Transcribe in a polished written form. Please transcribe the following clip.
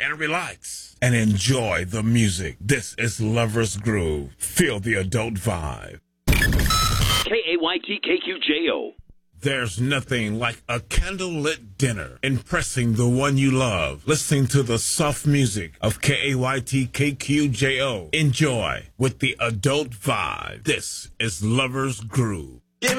and relax and enjoy the music. This is Lover's Groove. Feel the adult vibe. KAYT-KQJO. There's nothing like a candlelit dinner, impressing the one you love, listening to the soft music of KAYT-KQJO. Enjoy with the adult vibe. This is Lover's Groove.